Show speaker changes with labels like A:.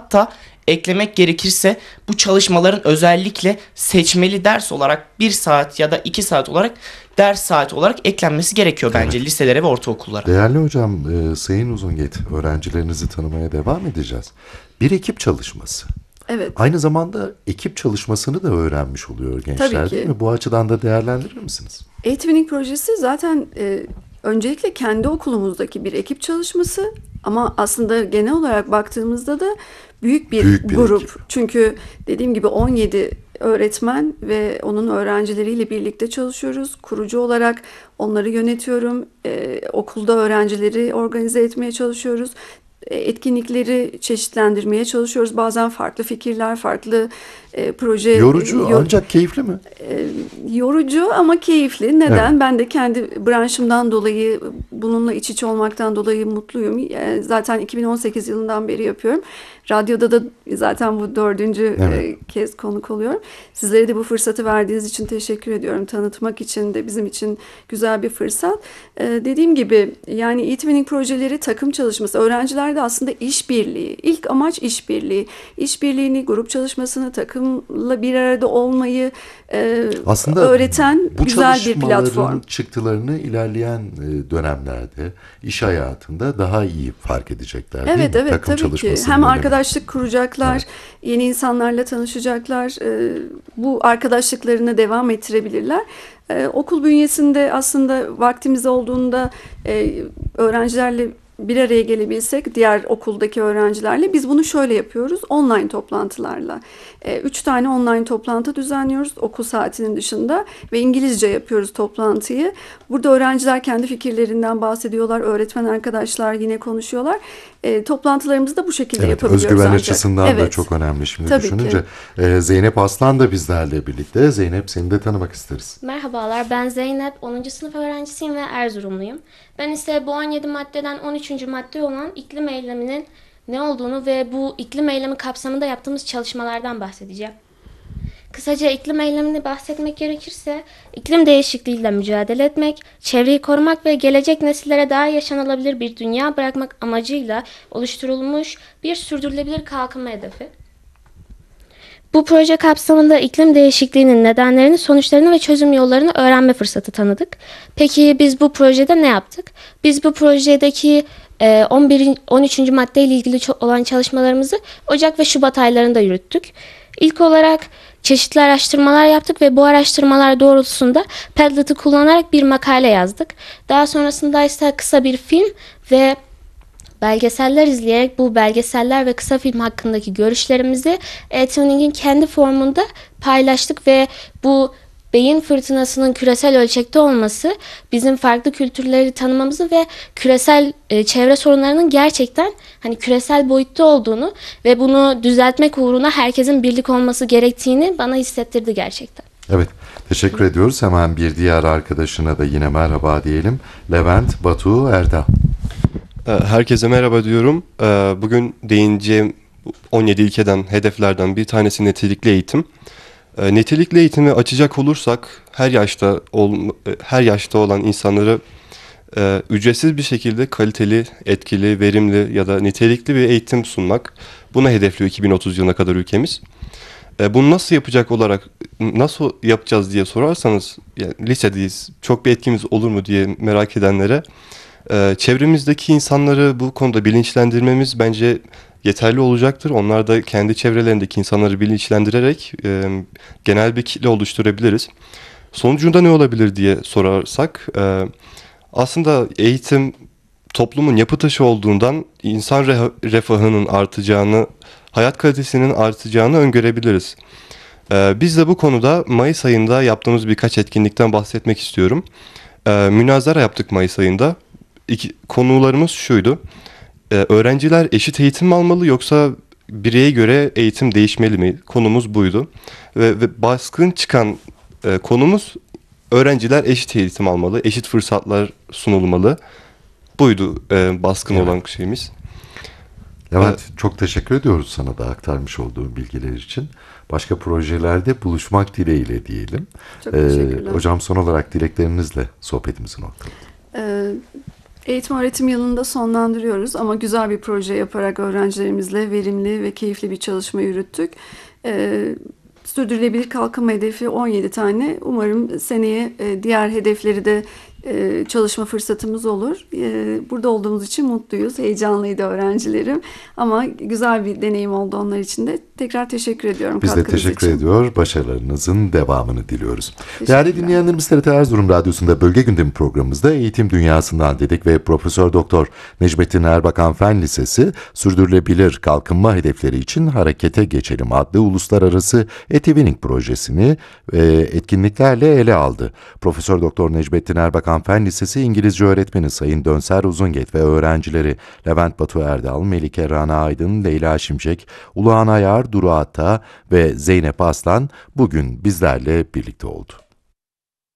A: Hatta eklemek gerekirse bu çalışmaların özellikle seçmeli ders olarak 1 saat ya da 2 saat olarak ders saati olarak eklenmesi gerekiyor bence liselere ve ortaokullara.
B: Değerli hocam, Sayın Uzungit, öğrencilerinizi tanımaya devam edeceğiz. Bir ekip çalışması.
C: Evet.
B: Aynı zamanda ekip çalışmasını da öğrenmiş oluyor gençler,
C: Tabii ki.
B: değil mi? Bu açıdan da değerlendirir misiniz?
C: E-Twinning projesi zaten öncelikle kendi okulumuzdaki bir ekip çalışması ama aslında genel olarak baktığımızda da büyük bir grup.
B: Ekip.
C: Çünkü dediğim gibi 17 öğretmen ve onun öğrencileriyle birlikte çalışıyoruz. Kurucu olarak onları yönetiyorum. Okulda öğrencileri organize etmeye çalışıyoruz. Etkinlikleri çeşitlendirmeye çalışıyoruz. Bazen farklı fikirler, farklı proje...
B: Yorucu ancak keyifli mi?
C: Yorucu ama keyifli. Neden?
B: Evet.
C: Ben de kendi branşımdan dolayı, bununla iç içe olmaktan dolayı mutluyum. Zaten 2018 yılından beri yapıyorum. Radyoda da zaten bu 4. kez konuk oluyorum. Sizlere de bu fırsatı verdiğiniz için teşekkür ediyorum. Tanıtmak için de bizim için güzel bir fırsat. Dediğim gibi yani e-Twinning projeleri takım çalışması. Öğrencilerde aslında işbirliği. İlk amaç işbirliği. İşbirliğini, grup çalışmasını, takımla bir arada olmayı
B: aslında
C: öğreten
B: bu
C: güzel bir platform.
B: çalışmaların çıktılarını ilerleyen dönemlerde iş hayatında daha iyi fark edecekler, değil mi?
C: Evet,
B: Takım
C: tabii ki.
B: çalışmasının
C: Hem
B: önemi.
C: arkadaşlık kuracaklar, yeni insanlarla tanışacaklar, bu arkadaşlıklarını devam ettirebilirler. Okul bünyesinde aslında vaktimiz olduğunda öğrencilerle bir araya gelebilsek, diğer okuldaki öğrencilerle biz bunu şöyle yapıyoruz, online toplantılarla. 3 tane online toplantı düzenliyoruz okul saatinin dışında ve İngilizce yapıyoruz toplantıyı. Burada öğrenciler kendi fikirlerinden bahsediyorlar, öğretmen arkadaşlar yine konuşuyorlar. Toplantılarımızı da bu şekilde yapabiliyoruz.
B: Özgüven
C: ancak.
B: açısından da çok önemli şimdi
C: Tabii
B: düşününce. Zeynep Aslan da bizlerle birlikte. Zeynep, seni de tanımak isteriz.
D: Merhabalar, ben Zeynep, 10. sınıf öğrencisiyim ve Erzurumluyum. Ben ise bu 17 maddeden 13. madde olan iklim eyleminin ne olduğunu ve bu iklim eylemi kapsamında yaptığımız çalışmalardan bahsedeceğim. Kısaca iklim eylemini bahsetmek gerekirse, iklim değişikliğiyle mücadele etmek, çevreyi korumak ve gelecek nesillere daha yaşanılabilir bir dünya bırakmak amacıyla oluşturulmuş bir sürdürülebilir kalkınma hedefi. Bu proje kapsamında iklim değişikliğinin nedenlerini, sonuçlarını ve çözüm yollarını öğrenme fırsatı tanıdık. Peki biz bu projede ne yaptık? Biz bu projedeki 13. maddeyle ilgili olan çalışmalarımızı Ocak ve Şubat aylarında yürüttük. İlk olarak çeşitli araştırmalar yaptık ve bu araştırmalar doğrultusunda Padlet'ı kullanarak bir makale yazdık. Daha sonrasında ise kısa bir film ve belgeseller izleyerek bu belgeseller ve kısa film hakkındaki görüşlerimizi e-Twinning'in kendi formunda paylaştık ve bu beyin fırtınasının küresel ölçekte olması bizim farklı kültürleri tanımamızı ve küresel çevre sorunlarının gerçekten küresel boyutta olduğunu ve bunu düzeltmek uğruna herkesin birlik olması gerektiğini bana hissettirdi gerçekten.
B: Evet, teşekkür ediyoruz. Hemen bir diğer arkadaşına da yine merhaba diyelim. Levent, Batu, Erdal.
E: Herkese merhaba diyorum. Bugün değineceğim 17 ilkeden, hedeflerden bir tanesi nitelikli eğitim. Nitelikli eğitimi açacak olursak her yaşta olan insanları ücretsiz bir şekilde kaliteli, etkili, verimli ya da nitelikli bir eğitim sunmak. Bunu hedefliyor 2030 yılına kadar ülkemiz. Bunu nasıl yapacağız diye sorarsanız, yani lisedeyiz, çok bir etkimiz olur mu diye merak edenlere, çevremizdeki insanları bu konuda bilinçlendirmemiz bence yeterli olacaktır. Onlar da kendi çevrelerindeki insanları bilinçlendirerek genel bir kitle oluşturabiliriz. Sonucunda ne olabilir diye sorarsak, aslında eğitim toplumun yapı taşı olduğundan insan refahının artacağını, hayat kalitesinin artacağını öngörebiliriz. Biz de bu konuda Mayıs ayında yaptığımız birkaç etkinlikten bahsetmek istiyorum. Münazara yaptık Mayıs ayında. Konularımız şuydu. Öğrenciler eşit eğitim mi almalı yoksa bireye göre eğitim değişmeli mi? Konumuz buydu. Ve baskın çıkan konumuz öğrenciler eşit eğitim almalı, eşit fırsatlar sunulmalı. Buydu baskın olan şeyimiz.
B: Levent, çok teşekkür ediyoruz sana da aktarmış olduğun bilgiler için. Başka projelerde buluşmak dileğiyle diyelim.
C: Çok teşekkürler.
B: Hocam, son olarak dileklerinizle sohbetimizi noktalayalım.
C: Eğitim öğretim yılında sonlandırıyoruz ama güzel bir proje yaparak öğrencilerimizle verimli ve keyifli bir çalışma yürüttük. Sürdürülebilir kalkınma hedefi 17 tane. Umarım seneye diğer hedefleri de çalışma fırsatımız olur. Burada olduğumuz için mutluyuz. Heyecanlıydı öğrencilerim. Ama güzel bir deneyim oldu onlar için de. Tekrar teşekkür ediyorum.
B: Biz de
C: katkınız
B: teşekkür
C: için.
B: ediyor. Başarılarınızın devamını diliyoruz.
C: Teşekkürler.
B: Değerli dinleyenlerimiz, TRT Erzurum Radyosu'nda Bölge Gündemi programımızda eğitim dünyasından dedik ve Profesör Doktor Necmettin Erbakan Fen Lisesi Sürdürülebilir Kalkınma Hedefleri için Harekete Geçelim adlı uluslararası e-twinning projesini etkinliklerle ele aldı. Profesör Doktor Necmettin Erbakan Fen Lisesi İngilizce öğretmeni Sayın Dönser Uzunget ve öğrencileri Levent Batu Erdal, Melike Rana Aydın, Leyla Şimşek, Uluhan Ayar, Duru Atta ve Zeynep Aslan bugün bizlerle birlikte oldu.